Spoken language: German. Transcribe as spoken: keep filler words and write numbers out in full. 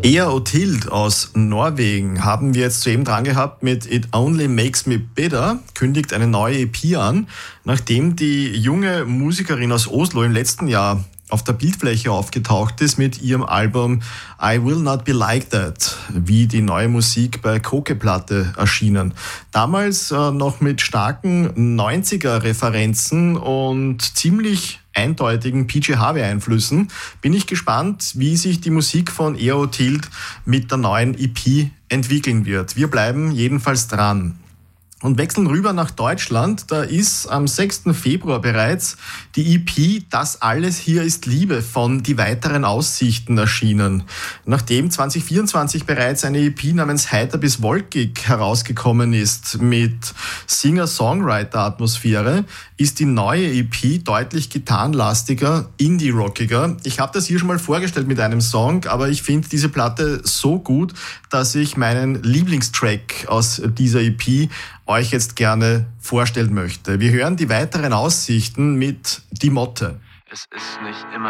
Ea Otild aus Norwegen haben wir jetzt soeben dran gehabt mit It Only Makes Me Better, kündigt eine neue E P an, nachdem die junge Musikerin aus Oslo im letzten Jahr auf der Bildfläche aufgetaucht ist mit ihrem Album I Will Not Be Like That, wie die neue Musik bei Koke-Platte erschienen. Damals äh, noch mit starken neunziger-Referenzen und ziemlich eindeutigen P J Harvey-Einflüssen. Bin ich gespannt, wie sich die Musik von Ea Otild mit der neuen E P entwickeln wird. Wir bleiben jedenfalls dran. Und wechseln rüber nach Deutschland. Da ist am sechsten Februar bereits die E P Das alles hier ist Liebe von Die weiteren Aussichten erschienen. Nachdem zwanzig vierundzwanzig bereits eine E P namens Heiter bis wolkig herausgekommen ist mit Singer-Songwriter-Atmosphäre, ist die neue E P deutlich gitarrenlastiger, indie-rockiger. Ich habe das hier schon mal vorgestellt mit einem Song, aber ich finde diese Platte so gut, dass ich meinen Lieblingstrack aus dieser E P euch jetzt gerne vorstellen möchte. Wir hören Die weiteren Aussichten mit Die Motte. Es ist nicht immer